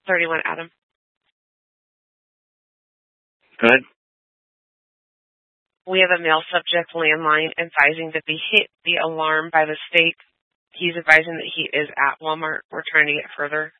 31, Adam. Good. We have a male subject landline advising that they hit the alarm by mistake. He's advising that he is at Walmart. We're trying to get further